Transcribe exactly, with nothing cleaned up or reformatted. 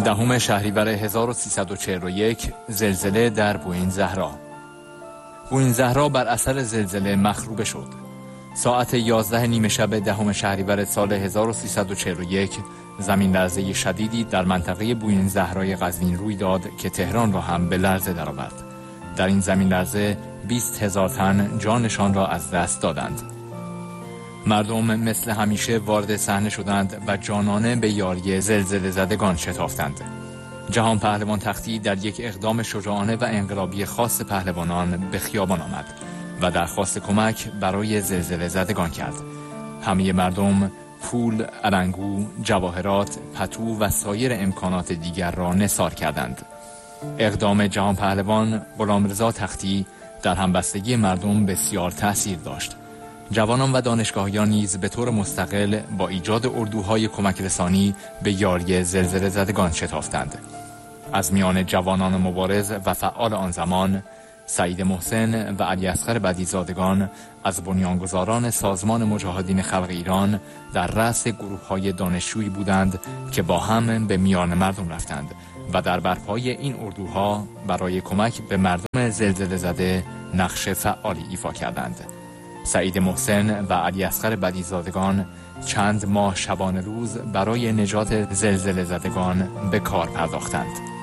دهم شهریور هزار و سیصد و چهل و یک زلزله در بوئین زهرا. بوئین زهرا بر اثر زلزله مخروبه شد. ساعت یازده نیمه شب دهم شهریور سال هزار و سیصد و چهل و یک زمین لرزه شدیدی در منطقه بوئین زهرای قزوین روی داد که تهران را هم به لرزه درآورد. در این زمین لرزه بیست هزار تن جانشان را از دست دادند. مردم مثل همیشه وارد صحنه شدند و جانانه به یاری زلزله زدگان شتافتند. جهان پهلوان تختی در یک اقدام شجاعانه و انقلابی خاص پهلوانان به خیابان آمد و درخواست کمک برای زلزله زدگان کرد. همه مردم پول، علنگو، جواهرات، پتو و سایر امکانات دیگر را نثار کردند. اقدام جهان پهلوان غلامرضا تختی در همبستگی مردم بسیار تأثیر داشت. جوانان و دانشگاهیان نیز به طور مستقل با ایجاد اردوهای کمک رسانی به یاری زلزله زدگان شتافتند. از میان جوانان مبارز و فعال آن زمان، سعید محسن و علی اصغر بدیع‌زادگان از بنیانگذاران سازمان مجاهدین خلق ایران در رأس گروه‌های دانشجویی بودند که با هم به میان مردم رفتند و در برپای این اردوها برای کمک به مردم زلزله زده نقش فعالی ایفا کردند. سعید محسن و علی اصغر بدیع‌زادگان چند ماه شبانه روز برای نجات زلزله زدگان به کار پرداختند.